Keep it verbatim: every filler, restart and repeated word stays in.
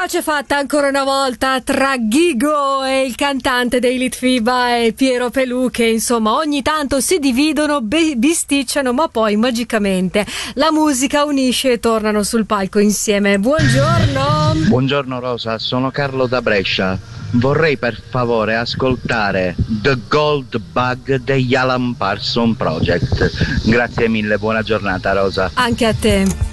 Pace fatta ancora una volta tra Ghigo e il cantante dei Litfiba e Piero Pelù, che insomma ogni tanto si dividono, be- bisticciano, ma poi magicamente la musica unisce e tornano sul palco insieme. Buongiorno. Buongiorno Rosa, sono Carlo da Brescia. Vorrei per favore ascoltare The Gold Bug degli Alan Parsons Project. Grazie mille, buona giornata Rosa. Anche a te.